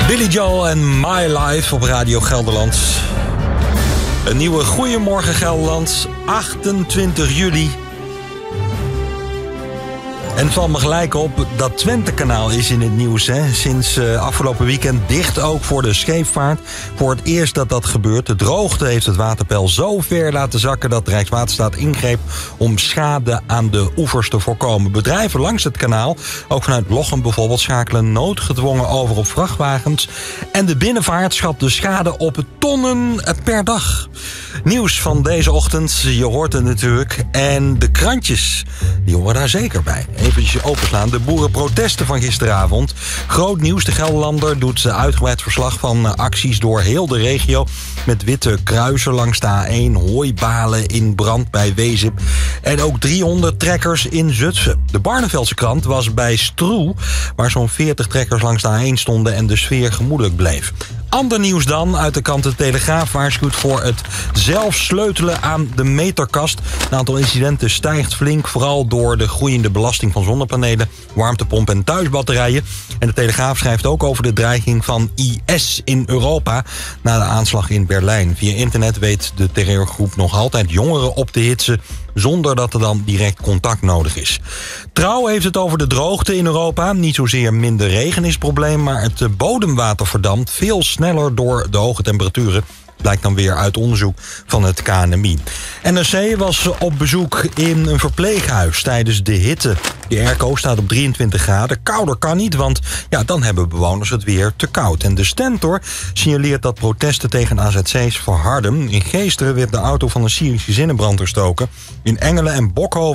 Billy Joel en My Life op Radio Gelderland. Een nieuwe Goeiemorgen Gelderland, 28 juli. En het valt me gelijk op, dat Twente-kanaal is in het nieuws. Hè? Sinds afgelopen weekend dicht ook voor de scheepvaart. Voor het eerst dat dat gebeurt. De droogte heeft het waterpeil zo ver laten zakken dat Rijkswaterstaat ingreep om schade aan de oevers te voorkomen. Bedrijven langs het kanaal, ook vanuit Lochem bijvoorbeeld, schakelen noodgedwongen over op vrachtwagens. En de binnenvaart schat de schade op tonnen per dag. Nieuws van deze ochtend, je hoort het natuurlijk. En de krantjes, die horen daar zeker bij. Even openslaan. De boerenprotesten van gisteravond. Groot nieuws. De Gelderlander doet uitgebreid verslag van acties door heel de regio. Met witte kruisen langs de A1. Hooibalen in brand bij Wezep. En ook 300 trekkers in Zutphen. De Barneveldse krant was bij Stroe, waar zo'n 40 trekkers langs de A1 stonden en de sfeer gemoedelijk bleef. Ander nieuws dan. Uit de krant De Telegraaf waarschuwt voor het zelf sleutelen aan de meterkast. Het aantal incidenten stijgt flink, vooral door de groeiende belasting van zonnepanelen, warmtepompen en thuisbatterijen. En De Telegraaf schrijft ook over de dreiging van IS in Europa na de aanslag in Berlijn. Via internet weet de terreurgroep nog altijd jongeren op te hitsen zonder dat er dan direct contact nodig is. Trouw heeft het over de droogte in Europa. Niet zozeer minder regen is het probleem, maar het bodemwater verdampt veel sneller door de hoge temperaturen. Blijkt dan weer uit onderzoek van het KNMI. NRC was op bezoek in een verpleeghuis tijdens de hitte. De airco staat op 23 graden. Kouder kan niet, want ja, dan hebben bewoners het weer te koud. En de Stentor signaleert dat protesten tegen AZC's verharden. In Geesteren werd de auto van een Syrisch gezin in brand gestoken. In Engelen en Bokhoven